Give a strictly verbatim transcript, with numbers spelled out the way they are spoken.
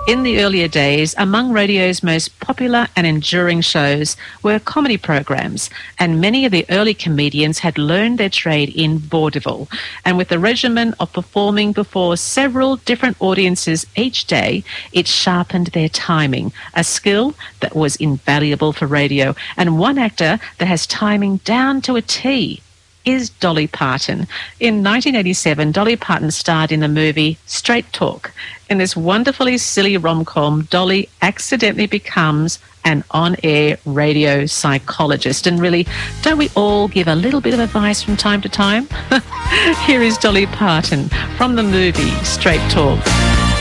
In the earlier days, among radio's most popular and enduring shows were comedy programs, and many of the early comedians had learned their trade in vaudeville. And with the regimen of performing before several different audiences each day, it sharpened their timing, a skill that was invaluable for radio. And one actor that has timing down to a T is Dolly Parton. In nineteen eighty-seven, Dolly Parton starred in the movie Straight Talk. In this wonderfully silly rom-com, Dolly accidentally becomes an on-air radio psychologist. And really, don't we all give a little bit of advice from time to time? Here is Dolly Parton from the movie Straight Talk.